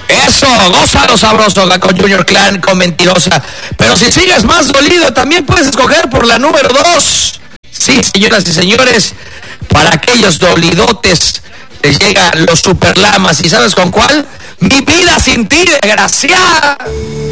Eso, gózalo sabroso con Junior Clan, con Mentirosa. Pero si sigues más dolido, también puedes escoger por la número 2. Sí, señoras y señores, para aquellos dolidotes les llega los Superlamas. ¿Y sabes con cuál? Mi vida sin ti, desgraciada.